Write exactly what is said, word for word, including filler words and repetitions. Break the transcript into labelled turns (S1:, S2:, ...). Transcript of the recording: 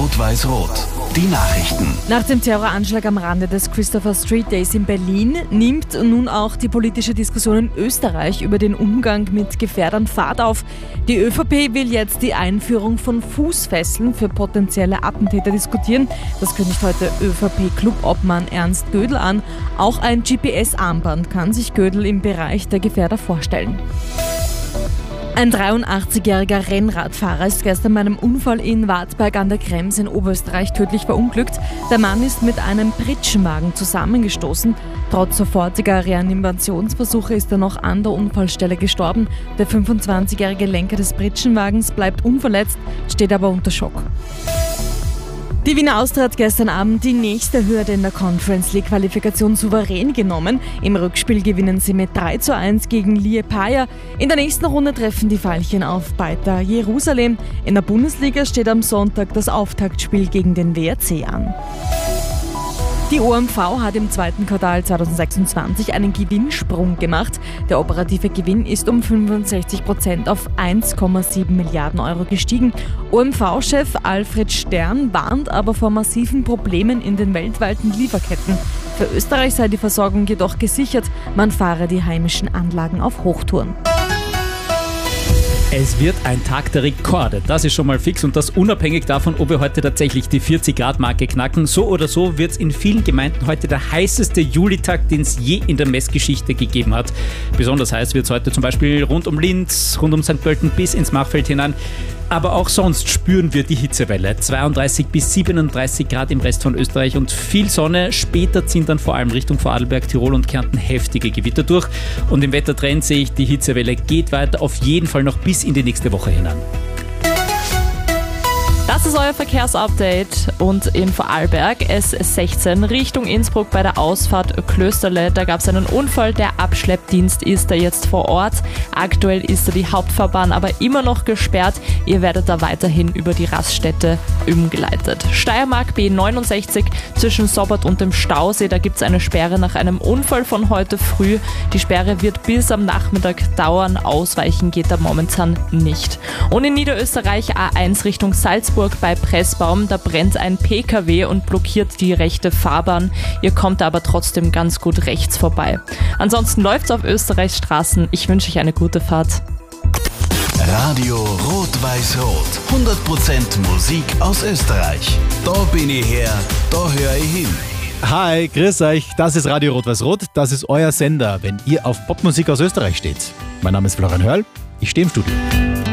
S1: Rot-Weiß-Rot. Die Nachrichten.
S2: Nach dem Terroranschlag am Rande des Christopher Street Days in Berlin nimmt nun auch die politische Diskussion in Österreich über den Umgang mit Gefährdern Fahrt auf. Die ÖVP will jetzt die Einführung von Fußfesseln für potenzielle Attentäter diskutieren. Das kündigt heute ÖVP-Clubobmann Ernst Gödel an. Auch ein G P S-Armband kann sich Gödel im Bereich der Gefährder vorstellen. Ein dreiundachtzigjähriger Rennradfahrer ist gestern bei einem Unfall in Wartberg an der Krems in Oberösterreich tödlich verunglückt. Der Mann ist mit einem Pritschenwagen zusammengestoßen. Trotz sofortiger Reanimationsversuche ist er noch an der Unfallstelle gestorben. Der fünfundzwanzigjährige Lenker des Pritschenwagens bleibt unverletzt, steht aber unter Schock. Die Wiener Austria hat gestern Abend die nächste Hürde in der Conference League Qualifikation souverän genommen. Im Rückspiel gewinnen sie mit drei zu eins gegen Liepaja. In der nächsten Runde treffen die Veilchen auf Beitar Jerusalem. In der Bundesliga steht am Sonntag das Auftaktspiel gegen den W R C an. Die O M V hat im zweiten Quartal zweitausendsechsundzwanzig einen Gewinnsprung gemacht. Der operative Gewinn ist um fünfundsechzig Prozent auf eins Komma sieben Milliarden Euro gestiegen. O M V-Chef Alfred Stern warnt aber vor massiven Problemen in den weltweiten Lieferketten. Für Österreich sei die Versorgung jedoch gesichert. Man fahre die heimischen Anlagen auf Hochtouren.
S3: Es wird ein Tag der Rekorde, das ist schon mal fix und das unabhängig davon, ob wir heute tatsächlich die vierzig Grad Marke knacken. So oder so wird es in vielen Gemeinden heute der heißeste Julitag, den es je in der Messgeschichte gegeben hat. Besonders heiß wird es heute zum Beispiel rund um Linz, rund um Sankt Pölten bis ins Machfeld hinein. Aber auch sonst spüren wir die Hitzewelle. zweiunddreißig bis siebenunddreißig Grad im Rest von Österreich und viel Sonne. Später ziehen dann vor allem Richtung Vorarlberg, Tirol und Kärnten heftige Gewitter durch. Und im Wettertrend sehe ich, die Hitzewelle geht weiter, auf jeden Fall noch bis in die nächste Woche hinein.
S4: Das ist euer Verkehrsupdate und in Vorarlberg S sechzehn Richtung Innsbruck bei der Ausfahrt Klösterle. Da gab es einen Unfall, der Abschleppdienst ist da jetzt vor Ort. Aktuell ist da die Hauptfahrbahn aber immer noch gesperrt. Ihr werdet da weiterhin über die Raststätte umgeleitet. Steiermark B neunundsechzig zwischen Sobbert und dem Stausee. Da gibt es eine Sperre nach einem Unfall von heute früh. Die Sperre wird bis am Nachmittag dauern. Ausweichen geht da momentan nicht. Und in Niederösterreich A eins Richtung Salzburg bei Pressbaum, da brennt ein P K W und blockiert die rechte Fahrbahn. Ihr kommt aber trotzdem ganz gut rechts vorbei. Ansonsten läuft's auf Österreichs Straßen. Ich wünsche euch eine gute Fahrt.
S1: Radio Rot-Weiß-Rot. hundert Prozent Musik aus Österreich. Da bin ich her, da höre ich hin.
S5: Hi, grüß euch. Das ist Radio Rot-Weiß-Rot. Das ist euer Sender, wenn ihr auf Popmusik aus Österreich steht. Mein Name ist Florian Hörl. Ich stehe im Studio.